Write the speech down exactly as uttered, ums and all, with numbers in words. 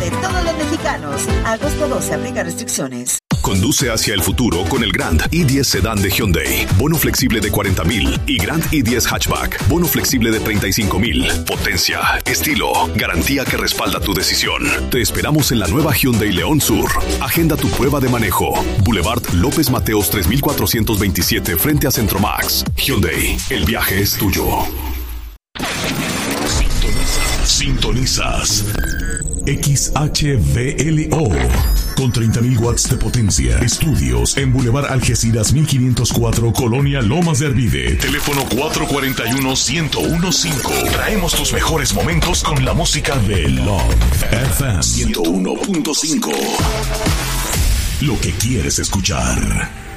de todos los mexicanos. Agosto doce, aplica restricciones. Conduce hacia el futuro con el Grand i diez Sedan de Hyundai. Bono flexible de cuarenta mil y Grand i diez Hatchback. Bono flexible de treinta y cinco mil. Potencia, estilo, garantía que respalda tu decisión. Te esperamos en la nueva Hyundai León Sur. Agenda tu prueba de manejo. Boulevard López Mateos tres mil cuatrocientos veintisiete frente a Centromax. Hyundai, el viaje es tuyo. Sintonizas. Sintonizas. X H V L O con treinta mil watts de potencia. Estudios en Boulevard Algeciras mil quinientos cuatro, Colonia Lomas de Arvide. Teléfono cuatro cuatro uno, uno cero uno cinco. Traemos tus mejores momentos con la música de Love F M ciento uno punto cinco. Lo que quieres escuchar.